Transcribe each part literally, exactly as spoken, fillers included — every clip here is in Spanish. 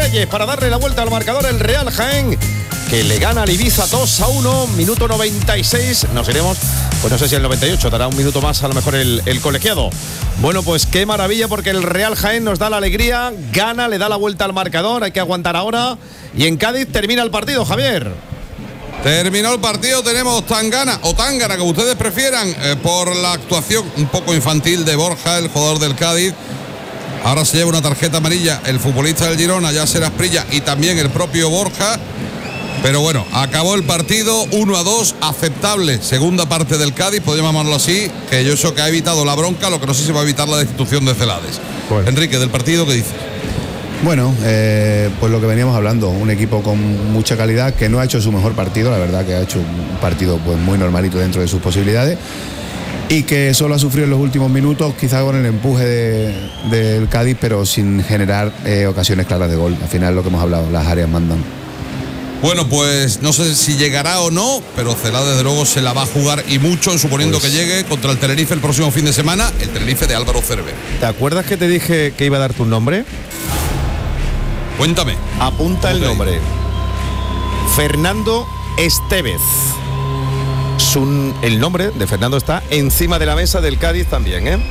Reyes para darle la vuelta al marcador el Real Jaén, que le gana al Ibiza dos a uno, minuto noventa y seis. Nos iremos, pues no sé si el noventa y ocho, dará un minuto más a lo mejor el, el colegiado. Bueno, pues qué maravilla, porque el Real Jaén nos da la alegría, gana, le da la vuelta al marcador, hay que aguantar ahora. Y en Cádiz termina el partido, Javier. Terminó el partido, tenemos Tangana o Tángana, como ustedes prefieran, eh, por la actuación un poco infantil de Borja, el jugador del Cádiz. Ahora se lleva una tarjeta amarilla el futbolista del Girona, Yasser Asprilla, y también el propio Borja. Pero bueno, acabó el partido uno a dos, aceptable. Segunda parte del Cádiz, podemos llamarlo así, que yo eso que ha evitado la bronca, lo que no sé si va a evitar la destitución de Celades. Bueno. Enrique, del partido, ¿qué dices? Bueno, eh, pues lo que veníamos hablando, un equipo con mucha calidad, que no ha hecho su mejor partido, la verdad que ha hecho un partido pues muy normalito dentro de sus posibilidades, y que solo ha sufrido en los últimos minutos, quizá con el empuje de, del Cádiz, pero sin generar eh, ocasiones claras de gol. Al final, lo que hemos hablado, las áreas mandan. Bueno, pues no sé si llegará o no, pero Celades desde luego se la va a jugar, y mucho, suponiendo pues, que llegue contra el Tenerife el próximo fin de semana, el Tenerife de Álvaro Cerver. ¿Te acuerdas que te dije que iba a dar tu nombre? Cuéntame. Apunta el nombre. Fernando Estevez. Su, el nombre de Fernando está encima de la mesa del Cádiz también, ¿eh?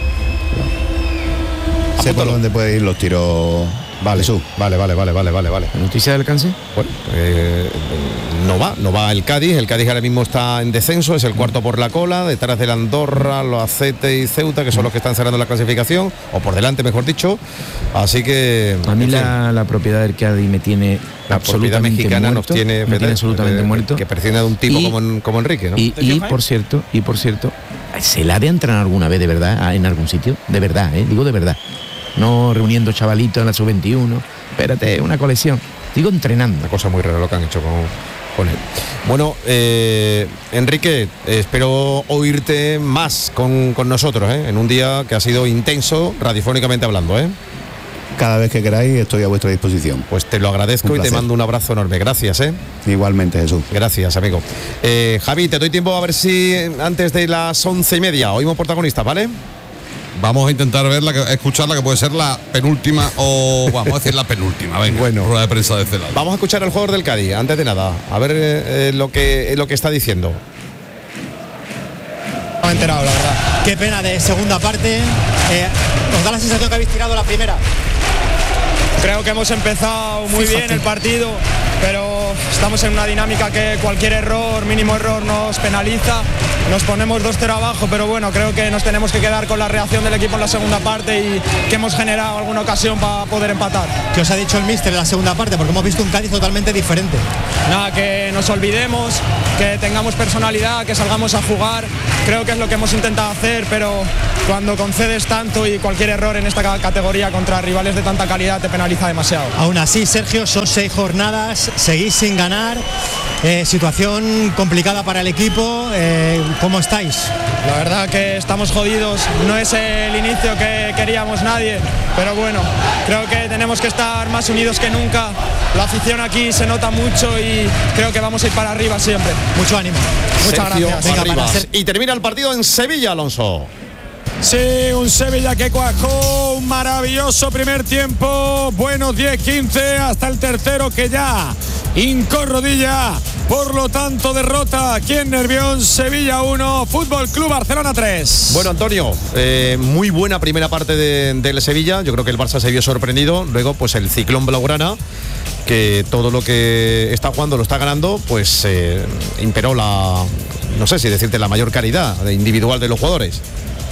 Sé por dónde pueden ir los tiros. Vale, Jesús. vale, vale, vale, vale, vale, vale. ¿Noticia del alcance? Bueno, eh, no va, no va el Cádiz. El Cádiz ahora mismo está en descenso, es el cuarto por la cola, detrás del Andorra, los Acete y Ceuta, que son los que están cerrando la clasificación, o por delante, mejor dicho. Así que a mí la, la propiedad del Cádiz me tiene la absolutamente propiedad mexicana muerto, nos tiene, me tiene absolutamente eh, muerto. Que prescinde de un tipo y, como, como Enrique, ¿no? Y, y por cierto, y por cierto, ¿se la ha de entrenar alguna vez de verdad en algún sitio? De verdad, ¿eh? Digo de verdad. No reuniendo chavalitos en la sub veintiuno. Espérate, una colección. Digo entrenando. Una cosa muy rara lo que han hecho con, con él. Bueno, eh, Enrique, eh, espero oírte más con, con nosotros, ¿eh? En un día que ha sido intenso, radiofónicamente hablando, ¿eh? Cada vez que queráis estoy a vuestra disposición. Pues te lo agradezco y te mando un abrazo enorme. Gracias, ¿eh? Igualmente, Jesús. Gracias, amigo. Eh, Javi, te doy tiempo a ver si antes de las once y media oímos protagonistas, ¿vale? Vamos a intentar verla, escucharla, que puede ser la penúltima o vamos a decir la penúltima. Venga, bueno, rueda de prensa de Celades. Vamos a escuchar al jugador del Cádiz, antes de nada, a ver eh, lo que lo que está diciendo. No me he enterado, la verdad. Qué pena de segunda parte. Eh, ¿Os da la sensación que habéis tirado la primera? Creo que hemos empezado muy Fíjate. bien el partido, pero estamos en una dinámica que cualquier error, mínimo error, nos penaliza. Nos ponemos dos cero abajo, pero bueno, creo que nos tenemos que quedar con la reacción del equipo en la segunda parte y que hemos generado alguna ocasión para poder empatar. ¿Qué os ha dicho el míster en la segunda parte? Porque hemos visto un Cádiz totalmente diferente. Nada, que nos olvidemos, que tengamos personalidad, que salgamos a jugar. Creo que es lo que hemos intentado hacer, pero cuando concedes tanto y cualquier error en esta categoría contra rivales de tanta calidad te penaliza demasiado. Aún así, Sergio, son seis jornadas, seguís sin ganar, eh, situación complicada para el equipo. Eh, ¿Cómo estáis? La verdad que estamos jodidos, no es el inicio que queríamos nadie, pero bueno, creo que tenemos que estar más unidos que nunca. La afición aquí se nota mucho y creo que vamos a ir para arriba siempre. Mucho ánimo. Muchas Sergio, gracias. Venga, para ser... Y termina el partido en Sevilla, Alonso. Sí, un Sevilla que cuajó un maravilloso primer tiempo, buenos diez quince hasta el tercero, que ya hincó rodilla, por lo tanto derrota aquí en Nervión. Sevilla uno, Fútbol Club Barcelona tres. Bueno, Antonio, eh, muy buena primera parte de, del Sevilla. Yo creo que el Barça se vio sorprendido. Luego, pues el ciclón blaugrana, que todo lo que está jugando lo está ganando, pues eh, imperó la, no sé si decirte, la mayor calidad individual de los jugadores.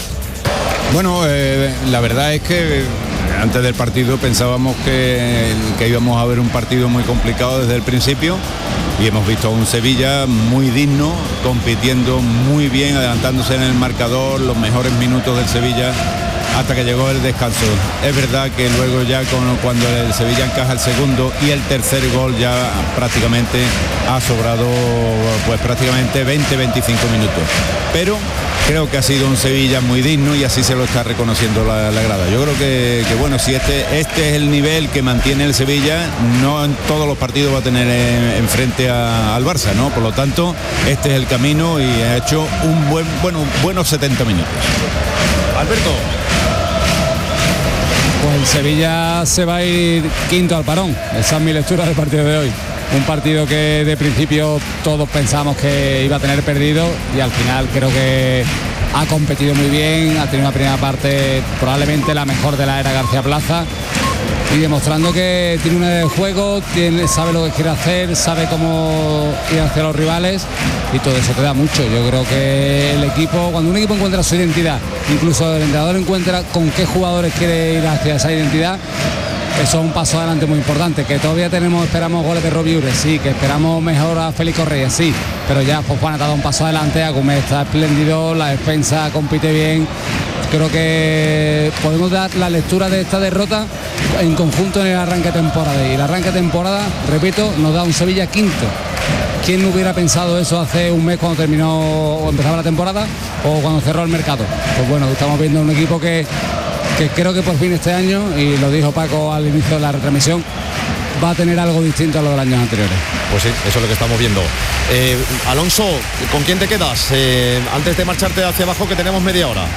Bueno, eh, la verdad es que antes del partido pensábamos que, que íbamos a ver un partido muy complicado desde el principio, y hemos visto a un Sevilla muy digno, compitiendo muy bien, adelantándose en el marcador, los mejores minutos del Sevilla hasta que llegó el descanso. Es verdad que luego ya con, cuando el Sevilla encaja el segundo y el tercer gol, ya prácticamente ha sobrado pues prácticamente veinte a veinticinco minutos, pero creo que ha sido un Sevilla muy digno y así se lo está reconociendo la, la grada. Yo creo que, que bueno, si este, este es el nivel que mantiene el Sevilla, no en todos los partidos va a tener enfrente al Barça, ¿no? Por lo tanto, este es el camino y ha hecho un buen, bueno, buenos setenta minutos. Alberto. Pues el Sevilla se va a ir quinto al parón. Esa es mi lectura del partido de hoy. Un partido que de principio todos pensamos que iba a tener perdido y al final creo que ha competido muy bien, ha tenido una primera parte probablemente la mejor de la era García Plaza y demostrando que tiene un juego, tiene, sabe lo que quiere hacer, sabe cómo ir hacia los rivales y todo eso te da mucho. Yo creo que el equipo, cuando un equipo encuentra su identidad, incluso el entrenador encuentra con qué jugadores quiere ir hacia esa identidad, eso es un paso adelante muy importante. Que todavía tenemos, esperamos goles de Robbie Ure, sí, que esperamos mejor a Félix Correa, sí, pero ya Fofana ha dado un paso adelante, Agumé está espléndido, la defensa compite bien. Creo que podemos dar la lectura de esta derrota en conjunto en el arranque de temporada. Y el arranque de temporada, repito, nos da un Sevilla quinto. ¿Quién no hubiera pensado eso hace un mes cuando terminó o empezaba la temporada o cuando cerró el mercado? Pues bueno, estamos viendo un equipo que que creo que por fin este año, y lo dijo Paco al inicio de la retransmisión, va a tener algo distinto a lo de los años anteriores. Pues sí, eso es lo que estamos viendo. Eh, Alonso, ¿con quién te quedas? Eh, antes de marcharte hacia abajo, que tenemos media hora.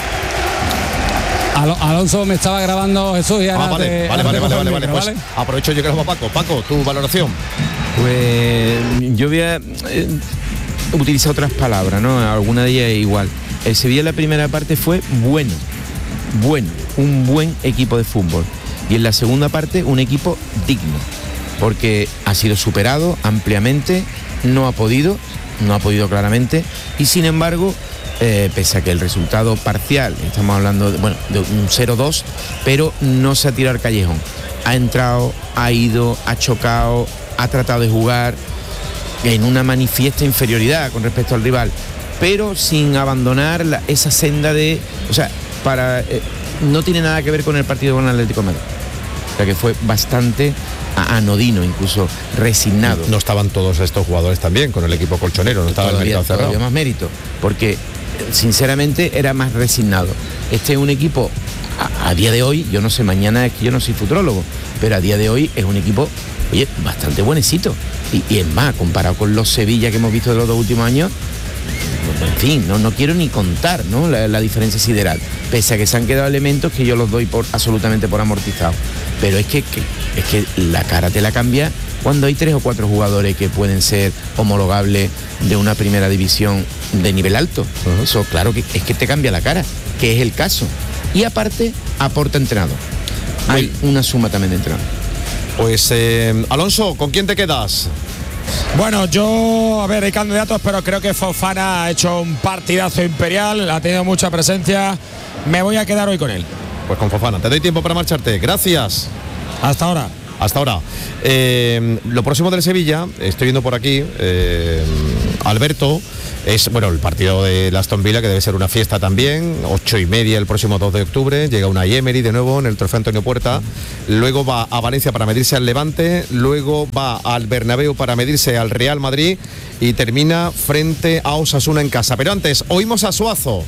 Al Alonso me estaba grabando Jesús y ahora ah, vale, te, vale, vale, vale, vale, vale, pues ¿vale? Aprovecho yo que lo Paco. Paco, tu valoración. Pues yo voy a eh, utilizar otras palabras, ¿no? Alguna de ellas igual. El Sevilla en la primera parte fue bueno, bueno, un buen equipo de fútbol. Y en la segunda parte un equipo digno, porque ha sido superado ampliamente, no ha podido, no ha podido claramente, y sin embargo, eh, pese a que el resultado parcial, estamos hablando de, bueno, de un cero dos, pero no se ha tirado al callejón. Ha entrado, ha ido, ha chocado, ha tratado de jugar en una manifiesta inferioridad con respecto al rival, pero sin abandonar la, esa senda de, o sea, para eh, no tiene nada que ver con el partido con el Atlético de Madrid. O sea que fue bastante anodino, incluso resignado. No estaban todos estos jugadores también con el equipo colchonero, no estaba el mercado cerrado. Todavía más mérito, porque sinceramente era más resignado. Este es un equipo, a, a día de hoy, yo no sé, mañana es que yo no soy futrólogo, pero a día de hoy es un equipo, oye, bastante buenecito. Y, y es más, comparado con los Sevilla que hemos visto de los dos últimos años, en fin, no, no quiero ni contar, ¿no? la, la diferencia sideral, pese a que se han quedado elementos que yo los doy por absolutamente por amortizados, pero es que, que, es que la cara te la cambia cuando hay tres o cuatro jugadores que pueden ser homologables de una primera división de nivel alto. Uh-huh. Eso claro que es que te cambia la cara, que es el caso, y aparte aporta entrenador. Hay una suma también de entrenador. Pues eh, Alonso, ¿con quién te quedas? Bueno, yo, a ver, hay candidatos, pero creo que Fofana ha hecho un partidazo imperial, ha tenido mucha presencia. Me voy a quedar hoy con él. Pues con Fofana. Te doy tiempo para marcharte. Gracias. Hasta ahora. Hasta ahora. Eh, lo próximo del Sevilla, estoy viendo por aquí, eh, Alberto, es bueno el partido de Aston Villa, que debe ser una fiesta también, ocho y media el próximo dos de octubre, llega una Emery de nuevo en el Trofeo Antonio Puerta, luego va a Valencia para medirse al Levante, luego va al Bernabéu para medirse al Real Madrid y termina frente a Osasuna en casa. Pero antes, oímos a Suazo.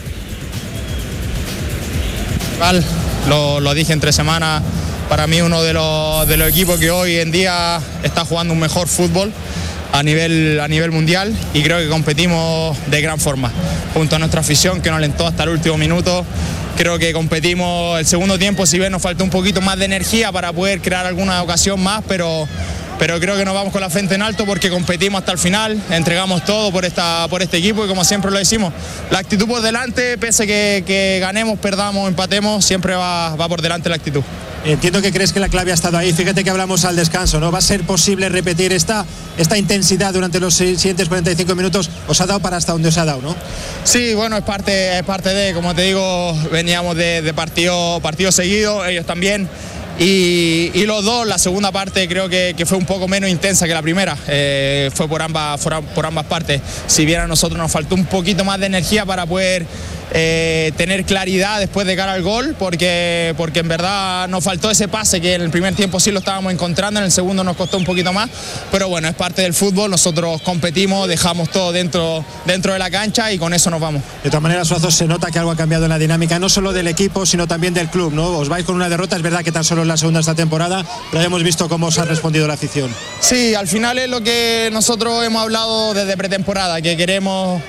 Lo, lo dije entre semanas, para mí uno de los, de los equipos que hoy en día está jugando un mejor fútbol a nivel, a nivel mundial, y creo que competimos de gran forma, junto a nuestra afición que nos alentó hasta el último minuto. Creo que competimos el segundo tiempo, si bien nos faltó un poquito más de energía para poder crear alguna ocasión más, pero, pero creo que nos vamos con la frente en alto porque competimos hasta el final, entregamos todo por, esta, por este equipo, y como siempre lo decimos, la actitud por delante, pese que, que ganemos, perdamos, empatemos, siempre va, va por delante la actitud. Entiendo que crees que la clave ha estado ahí. Fíjate que hablamos al descanso, ¿no? ¿Va a ser posible repetir esta, esta intensidad durante los siguientes cuarenta y cinco minutos? Os ha dado para hasta donde os ha dado, ¿no? Sí, bueno, es parte, es parte de, como te digo, veníamos de, de partido, partido seguido, ellos también. Y, y los dos, la segunda parte creo que, que fue un poco menos intensa que la primera, eh, fue por ambas, por, por ambas partes. Si bien a nosotros nos faltó un poquito más de energía para poder eh, tener claridad después de cara al gol, porque, porque en verdad nos faltó ese pase que en el primer tiempo sí lo estábamos encontrando, en el segundo nos costó un poquito más, pero bueno, es parte del fútbol, nosotros competimos, dejamos todo dentro, dentro de la cancha y con eso nos vamos. De todas maneras, Suazo, se nota que algo ha cambiado en la dinámica, no solo del equipo, sino también del club, ¿no? Os vais con una derrota, es verdad que tan solo en la segunda esta temporada, pero hemos visto cómo os ha respondido la afición. Sí, al final es lo que nosotros hemos hablado desde pretemporada, que queremos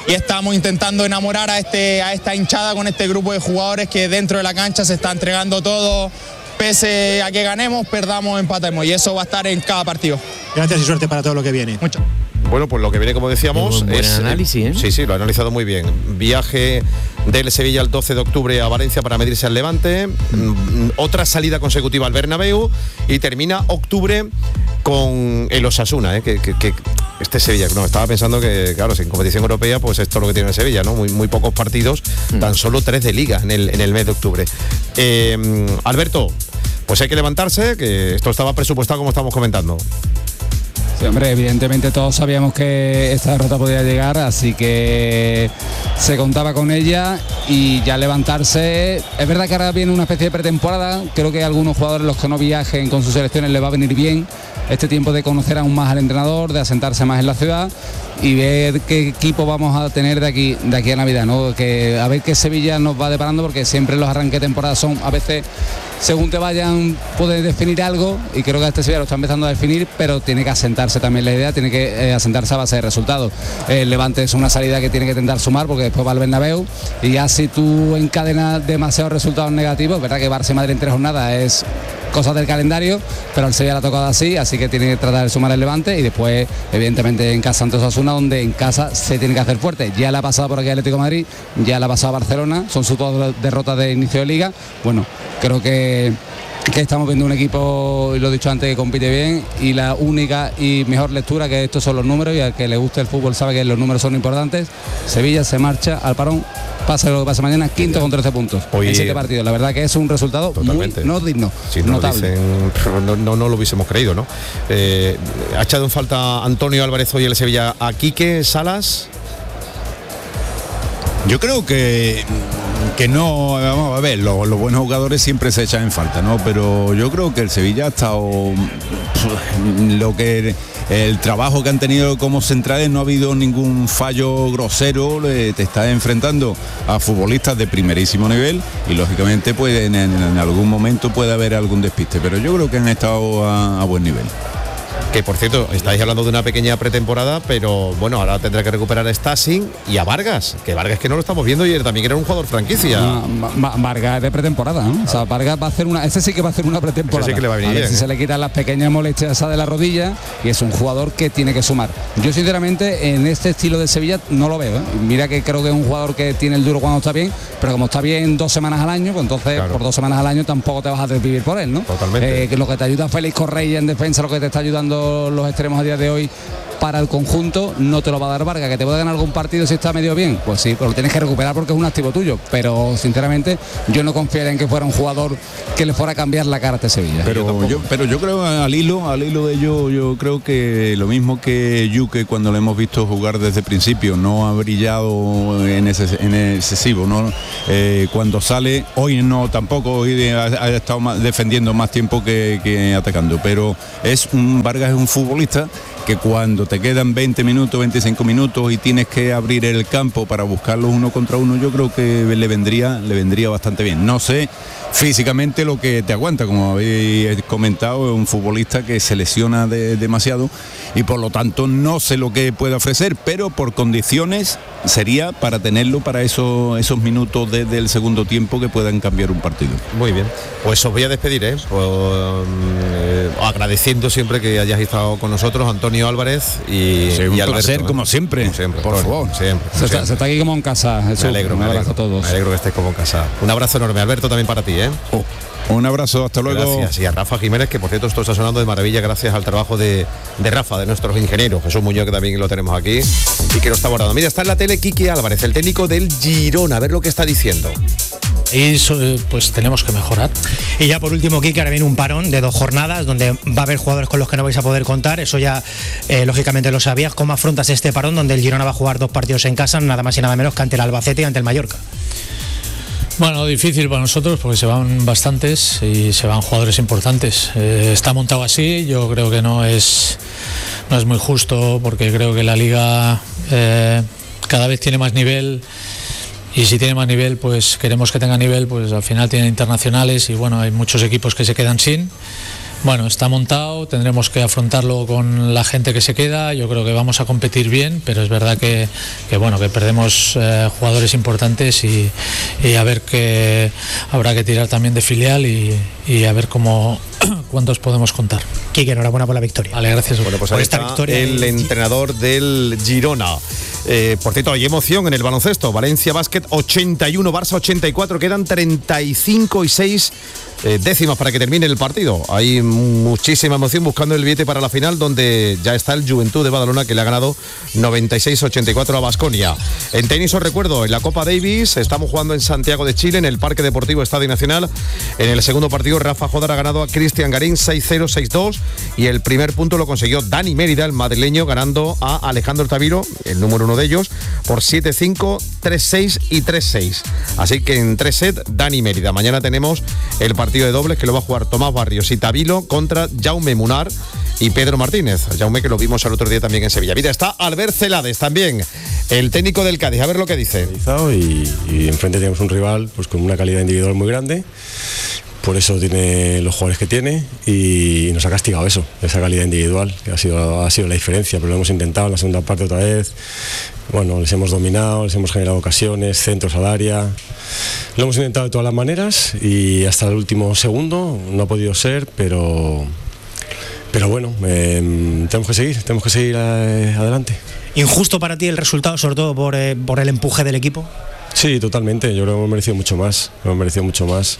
y estamos intentando enamorar a, este, a esta hinchada con este grupo de jugadores que dentro de la cancha se está entregando todo, pese a que ganemos, perdamos, empatemos, y eso va a estar en cada partido. Gracias y suerte para todo lo que viene. Mucho. Bueno, pues lo que viene, como decíamos, Un buen es análisis, ¿eh? Sí, sí, lo ha analizado muy bien. Viaje del Sevilla el doce de octubre a Valencia para medirse al Levante, mm, otra salida consecutiva al Bernabéu y termina octubre con el Osasuna, ¿eh? que, que, que este Sevilla, no, estaba pensando que, claro, sin competición europea, pues esto es lo que tiene el Sevilla, ¿no? Muy, muy pocos partidos, mm. tan solo tres de liga en el, en el mes de octubre. Eh, Alberto, pues hay que levantarse, que esto estaba presupuestado como estamos comentando. Sí, hombre, evidentemente todos sabíamos que esta derrota podía llegar, así que se contaba con ella y ya levantarse. Es verdad que ahora viene una especie de pretemporada, creo que a algunos jugadores, los que no viajen con sus selecciones, les va a venir bien este tiempo de conocer aún más al entrenador, de asentarse más en la ciudad y ver qué equipo vamos a tener de aquí de aquí a Navidad, ¿no? Que a ver qué Sevilla nos va deparando, porque siempre los arranques de temporada son, a veces, según te vayan, puedes definir algo, y creo que este Sevilla lo está empezando a definir, pero tiene que asentarse también la idea, tiene que eh, asentarse a base de resultados. El Levante es una salida que tiene que intentar sumar, porque después va al Bernabéu, y ya si tú encadenas demasiados resultados negativos, verdad que Barça y Madrid en tres jornadas es cosas del calendario, pero al Sevilla le ha tocado así, así que tiene que tratar de sumar el Levante, y después, evidentemente, en casa ante Osasuna, donde en casa se tiene que hacer fuerte. Ya le ha pasado por aquí a Atlético de Madrid, ya le ha pasado a Barcelona, son sus dos derrotas de inicio de liga. Bueno, creo que que estamos viendo un equipo, y lo he dicho antes, que compite bien, y la única y mejor lectura que estos son los números, y al que le guste el fútbol sabe que los números son importantes. Sevilla se marcha al parón, pasa lo que pasa mañana, quinto con trece puntos Hoy, en siete partidos. La verdad que es un resultado totalmente muy no digno, si no notable. Dicen, no, no, no lo hubiésemos creído, ¿no? Eh, ha echado en falta Antonio Álvarez hoy el Sevilla a Quique Salas. Yo creo que que no, vamos a ver, los, los buenos jugadores siempre se echan en falta, ¿no? Pero yo creo que el Sevilla ha estado, lo que el trabajo que han tenido como centrales, no ha habido ningún fallo grosero, le, te estás enfrentando a futbolistas de primerísimo nivel y lógicamente puede, en, en algún momento puede haber algún despiste, pero yo creo que han estado a, a buen nivel. Que por cierto, estáis hablando de una pequeña pretemporada, pero bueno, ahora tendrá que recuperar a Stasi y a Vargas, que Vargas que no lo estamos viendo y también era un jugador franquicia. No, Vargas es de pretemporada, ¿no? O sea, Vargas va a hacer una, ese sí que va a hacer una pretemporada. Ese sí que le va a venir a ver bien, si ¿eh? se le quitan las pequeñas molestias de la rodilla, y es un jugador que tiene que sumar. Yo sinceramente en este estilo de Sevilla no lo veo, ¿eh? Mira que creo que es un jugador que tiene el duro cuando está bien, pero como está bien dos semanas al año, pues entonces claro, por dos semanas al año tampoco te vas a desvivir por él, ¿no? Totalmente. Eh, que lo que te ayuda Félix Correia en defensa, lo que te está ayudando los extremos a día de hoy para el conjunto, no te lo va a dar Vargas. Que te puede ganar algún partido si está medio bien, pues sí, pero lo tienes que recuperar porque es un activo tuyo, pero sinceramente yo no confiaría en que fuera un jugador que le fuera a cambiar la cara a este Sevilla. Pero yo, pero yo creo al hilo, al hilo de ello, yo creo que lo mismo que Yuque, cuando lo hemos visto jugar desde el principio, no ha brillado en, ese, en excesivo, ¿no? Eh, cuando sale, hoy no tampoco, hoy ha, ha estado más, defendiendo más tiempo que, que atacando, pero es un Vargas es un futbolista que cuando te quedan veinte minutos, veinticinco minutos y tienes que abrir el campo para buscarlos uno contra uno, yo creo que le vendría, le vendría bastante bien. No sé físicamente lo que te aguanta, como habéis comentado, es un futbolista que se lesiona de, demasiado y por lo tanto no sé lo que puede ofrecer, pero por condiciones sería para tenerlo para esos, esos minutos de, del segundo tiempo que puedan cambiar un partido. Muy bien, pues os voy a despedir, ¿eh? Pues, eh, agradeciendo siempre que hayáis estado con nosotros, Antonio Álvarez y, sí, y un Alberto, placer, ¿eh? como siempre, como siempre por Antonio, favor, siempre, se, siempre. Está, se está aquí como en casa, Jesús. Me alegro, me alegro, a todos. me alegro que estés como en casa. Un abrazo enorme, Alberto, también para ti, ¿eh? Oh, un abrazo, hasta luego. Gracias, y a Rafa Jiménez, que por cierto esto está sonando de maravilla gracias al trabajo de, de Rafa, de nuestros ingenieros, Jesús Muñoz, que también lo tenemos aquí y que lo está abordando. Mira, está en la tele Quique Álvarez, el técnico del Girona, a ver lo que está diciendo. Y pues tenemos que mejorar. Y ya por último, Quique, ahora viene un parón de dos jornadas donde va a haber jugadores con los que no vais a poder contar. Eso ya eh, lógicamente lo sabías. ¿Cómo afrontas este parón donde el Girona va a jugar dos partidos en casa, nada más y nada menos que ante el Albacete y ante el Mallorca? Bueno, difícil para nosotros porque se van bastantes y se van jugadores importantes. Eh, está montado así, yo creo que no es, no es muy justo porque creo que la liga eh, cada vez tiene más nivel. Y si tiene más nivel, pues queremos que tenga nivel, pues al final tienen internacionales y bueno, hay muchos equipos que se quedan sin. Bueno, está montado, tendremos que afrontarlo con la gente que se queda. Yo creo que vamos a competir bien, pero es verdad que, que bueno, que perdemos eh, jugadores importantes y, y a ver que habrá que tirar también de filial y, y a ver cómo cuántos podemos contar. Quique, enhorabuena por la victoria. Vale, gracias. Bueno, pues por ahí esta está victoria el de... entrenador del Girona. Eh, por cierto, hay emoción en el baloncesto. Valencia Basket ochenta y uno, Barça ochenta y cuatro. Quedan treinta y cinco y seis eh, décimas para que termine el partido. Hay muchísima emoción buscando el billete para la final, donde ya está el Juventud de Badalona, que le ha ganado noventa y seis a ochenta y cuatro a Baskonia. En tenis os recuerdo, en la Copa Davis estamos jugando en Santiago de Chile, en el Parque Deportivo Estadio Nacional. En el segundo partido, Rafa Jodar ha ganado a Cristian Garín seis cero, seis dos, y el primer punto lo consiguió Dani Mérida, el madrileño, ganando a Alejandro Taviro, el número uno de ellos, por siete cinco, tres seis y tres seis. Así que en tres sets, Dani Mérida. Mañana tenemos el partido de dobles que lo va a jugar Tomás Barrios y Tavilo contra Jaume Munar y Pedro Martínez. Jaume, que lo vimos el otro día también en Sevilla. Mira, está Albert Celades también, el técnico del Cádiz. A ver lo que dice. Y, y enfrente tenemos un rival pues con una calidad individual muy grande. Por eso tiene los jugadores que tiene y nos ha castigado eso, esa calidad individual, que ha sido, ha sido la diferencia, pero lo hemos intentado en la segunda parte otra vez. Bueno, les hemos dominado, les hemos generado ocasiones, centros al área. Lo hemos intentado de todas las maneras y hasta el último segundo no ha podido ser, pero, pero bueno, eh, tenemos que seguir, tenemos que seguir eh, adelante. ¿Injusto para ti el resultado, sobre todo por, eh, por el empuje del equipo? Sí, totalmente. Yo creo que hemos merecido mucho más. Hemos merecido mucho más.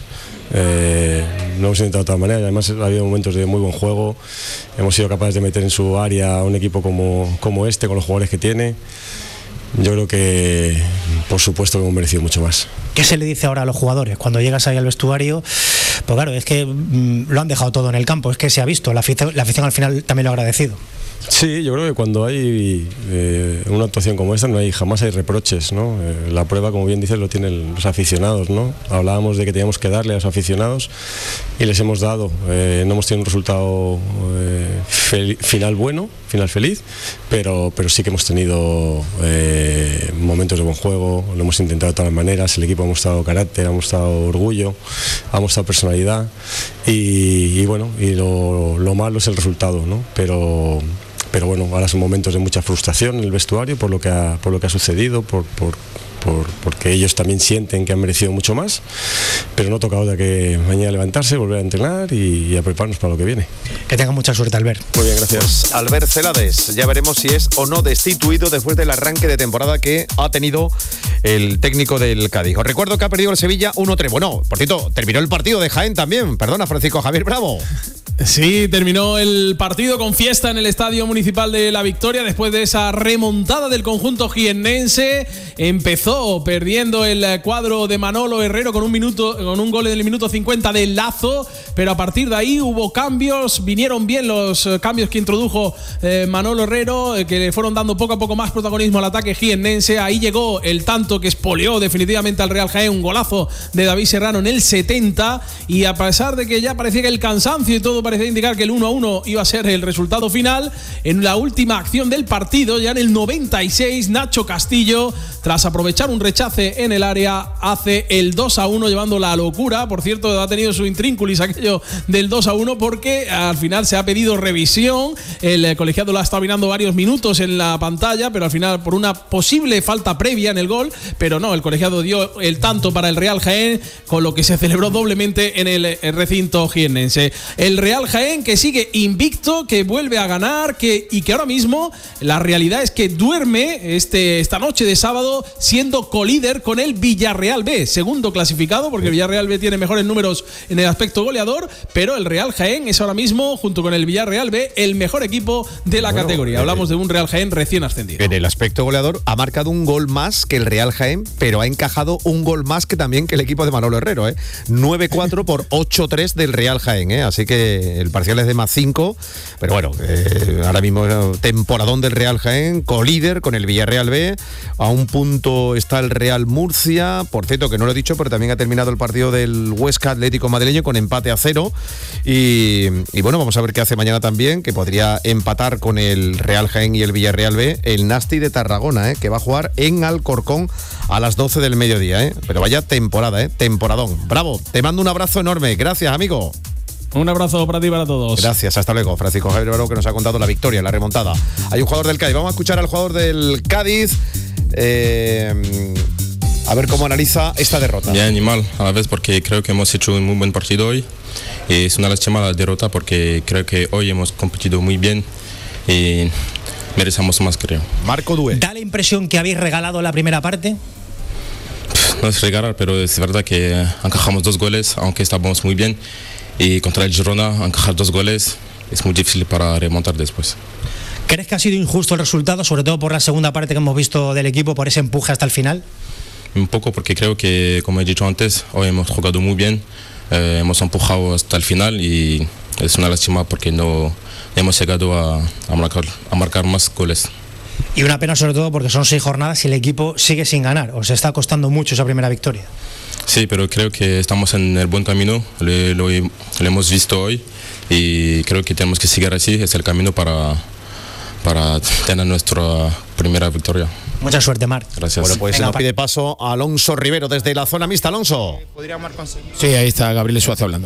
Eh, lo hemos intentado de todas maneras. Además, ha habido momentos de muy buen juego. Hemos sido capaces de meter en su área a un equipo como, como este, con los jugadores que tiene. Yo creo que, por supuesto, que hemos merecido mucho más. ¿Qué se le dice ahora a los jugadores cuando llegas ahí al vestuario? Pues claro, es que mmm, lo han dejado todo en el campo. Es que se ha visto. La afición, la afición al final también lo ha agradecido. Sí, yo creo que cuando hay eh, una actuación como esta no hay jamás hay reproches, ¿no? Eh, la prueba, como bien dices, lo tienen los aficionados, ¿no? Hablábamos de que teníamos que darle a los aficionados y les hemos dado. Eh, no hemos tenido un resultado eh, fel- final bueno, final feliz, pero, pero sí que hemos tenido eh, momentos de buen juego, lo hemos intentado de todas maneras, el equipo ha mostrado carácter, ha mostrado orgullo, ha mostrado personalidad y, y bueno, y lo, lo malo es el resultado, ¿no? Pero Pero bueno, ahora son momentos de mucha frustración en el vestuario por lo que ha, por lo que ha sucedido, por, por, por, porque ellos también sienten que han merecido mucho más, pero no toca otra que mañana levantarse, volver a entrenar y, y a prepararnos para lo que viene. Que tengan mucha suerte, Albert. Muy bien, gracias. Albert Celades, ya veremos si es o no destituido después del arranque de temporada que ha tenido el técnico del Cádiz. Os recuerdo que ha perdido el Sevilla uno tres. Bueno, por cierto, terminó el partido de Jaén también. Perdona, Francisco Javier Bravo. Sí, terminó el partido con fiesta en el Estadio Municipal de La Victoria después de esa remontada del conjunto jiennense. Empezó perdiendo el cuadro de Manolo Herrero con un minuto, con un gol en el minuto cincuenta de Lazo, pero a partir de ahí hubo cambios, vinieron bien los cambios que introdujo eh, Manolo Herrero, eh, que le fueron dando poco a poco más protagonismo al ataque jiennense. Ahí llegó el tanto que espolió definitivamente al Real Jaén, un golazo de David Serrano en el setenta, y a pesar de que ya parecía que el cansancio y todo parecía indicar que el uno a uno iba a ser el resultado final, en la última acción del partido, ya en el noventa y seis, Nacho Castillo, tras aprovechar un rechace en el área, hace el dos a uno, llevando la locura. Por cierto, ha tenido su intrínculis aquello del dos a uno, porque al final se ha pedido revisión. El colegiado lo ha estado mirando varios minutos en la pantalla, pero al final por una posible falta previa en el gol, pero no, el colegiado dio el tanto para el Real Jaén, con lo que se celebró doblemente en el recinto jiennense. El Real Jaén, que sigue invicto, que vuelve a ganar, que, y que ahora mismo la realidad es que duerme este, esta noche de sábado siendo colíder con el Villarreal B, segundo clasificado, porque el Villarreal B tiene mejores números en el aspecto goleador, pero el Real Jaén es ahora mismo, junto con el Villarreal B, el mejor equipo de la bueno, categoría. Hablamos de un Real Jaén recién ascendido. En el aspecto goleador ha marcado un gol más que el Real Jaén, pero ha encajado un gol más que también que el equipo de Manolo Herrero, ¿eh? nueve cuatro por ocho tres del Real Jaén, ¿eh? Así que el parcial es de más cinco, pero bueno, eh, ahora mismo temporadón del Real Jaén, colíder con el Villarreal B, a un punto está el Real Murcia, por cierto que no lo he dicho, pero también ha terminado el partido del Huesca Atlético Madrileño con empate a cero, y, y bueno, vamos a ver qué hace mañana también, que podría empatar con el Real Jaén y el Villarreal B, el Nasti de Tarragona, eh, que va a jugar en Alcorcón a las doce del mediodía, eh, pero vaya temporada, eh, temporadón. Bravo, te mando un abrazo enorme, gracias amigo. Un abrazo para ti y para todos. Gracias, hasta luego. Francisco Javier Baró, que nos ha contado la victoria, la remontada. Hay un jugador del Cádiz. Vamos a escuchar al jugador del Cádiz. Eh, a ver cómo analiza esta derrota. Bien y mal a la vez, porque creo que hemos hecho un muy buen partido hoy. Y es una lástima la derrota, porque creo que hoy hemos competido muy bien y merecemos más, creo. Marco Dué. ¿Da la impresión que habéis regalado la primera parte? No es regalar, pero es verdad que encajamos dos goles, aunque estábamos muy bien. Y contra el Girona, encajar dos goles es muy difícil para remontar después. ¿Crees que ha sido injusto el resultado, sobre todo por la segunda parte que hemos visto del equipo, por ese empuje hasta el final? Un poco, porque creo que, como he dicho antes, hoy hemos jugado muy bien, eh, hemos empujado hasta el final y es una lástima porque no hemos llegado a, a, marcar, a marcar más goles. Y una pena sobre todo porque son seis jornadas y el equipo sigue sin ganar. Os está costando mucho esa primera victoria. Sí, pero creo que estamos en el buen camino, lo, lo, lo hemos visto hoy y creo que tenemos que seguir así, es el camino para, para tener nuestra primera victoria. Mucha suerte, Marc. Gracias. Bueno, pues se nos pide paso a Alonso Rivero desde la zona mixta. Alonso. Podríamos conseguir. Sí, ahí está Gabriel Suárez hablando.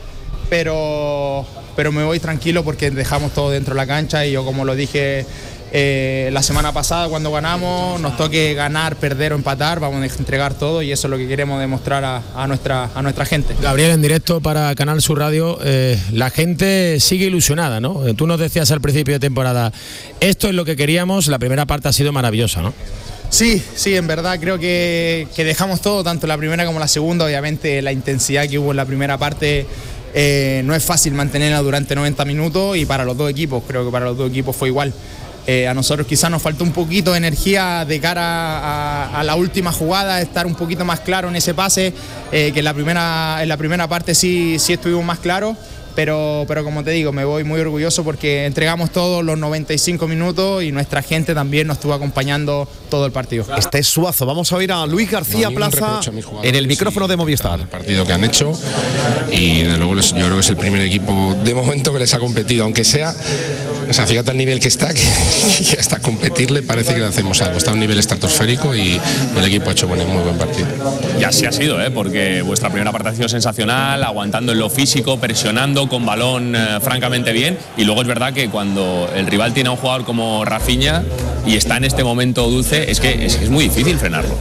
Pero, pero me voy tranquilo porque dejamos todo dentro de la cancha y yo, como lo dije eh, la semana pasada cuando ganamos, nos toque ganar, perder o empatar, vamos a entregar todo y eso es lo que queremos demostrar a, a, nuestra, a nuestra gente. Gabriel, en directo para Canal Sur Radio, eh, la gente sigue ilusionada, ¿no? Tú nos decías al principio de temporada, esto es lo que queríamos, la primera parte ha sido maravillosa, ¿no? Sí, sí, en verdad creo que, que dejamos todo, tanto la primera como la segunda. Obviamente la intensidad que hubo en la primera parte eh, no es fácil mantenerla durante noventa minutos y para los dos equipos, creo que para los dos equipos fue igual. Eh, a nosotros quizás nos faltó un poquito de energía de cara a, a la última jugada, estar un poquito más claro en ese pase, eh, que en la primera, en la primera parte sí, sí estuvimos más claros. Pero, pero como te digo, me voy muy orgulloso porque entregamos todos los noventa y cinco minutos y nuestra gente también nos estuvo acompañando todo el partido. Este es Suazo. Vamos a oír a Luis García no, Plaza en el micrófono de Movistar. El partido que han hecho y desde luego yo creo que es el primer equipo de momento que les ha competido, aunque sea, o sea, fíjate el nivel que está, que, que hasta competirle parece que le hacemos algo. Está a un nivel estratosférico y el equipo ha hecho bueno, muy buen partido. Y así ha sido, ¿eh? Porque vuestra primera parte ha sido sensacional, aguantando en lo físico, presionando, con balón eh, francamente bien, y luego es verdad que cuando el rival tiene a un jugador como Rafinha y está en este momento dulce, es que es, es muy difícil frenarlo.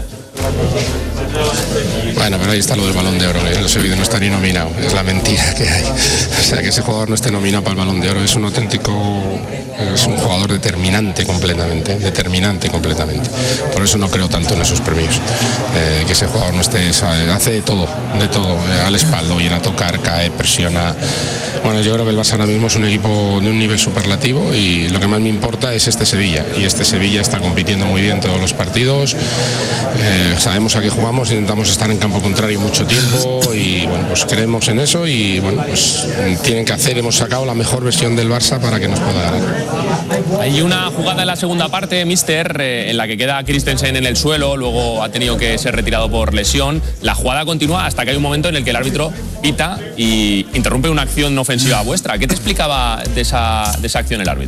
Bueno, pero ahí está lo del Balón de Oro, que en los vídeos no está ni nominado, es la mentira que hay. O sea, que ese jugador no esté nominado para el Balón de Oro es un auténtico, es un jugador determinante completamente, determinante completamente. Por eso no creo tanto en esos premios. Eh, que ese jugador no esté, sabe, hace de todo, de todo, eh, al espaldo, ir a tocar, cae, presiona. Bueno, yo creo que el Barça ahora mismo es un equipo de un nivel superlativo y lo que más me importa es este Sevilla. Y este Sevilla está compitiendo muy bien todos los partidos. Eh, sabemos a qué jugamos, intentamos estar en campo contrario mucho tiempo y bueno, pues creemos en eso y bueno, pues tienen que hacer, hemos sacado la mejor versión del Barça para que nos pueda ganar. Hay una jugada en la segunda parte, Mister, eh, en la que queda Christensen en el suelo, luego ha tenido que ser retirado por lesión. La jugada continúa hasta que hay un momento en el que el árbitro pita y interrumpe una acción ofensiva vuestra. ¿Qué te explicaba de esa, de esa acción el árbitro?